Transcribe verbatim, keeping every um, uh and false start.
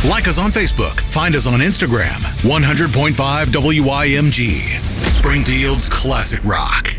Like us on Facebook. Find us on Instagram. one hundred point five W I M G. Springfield's classic rock.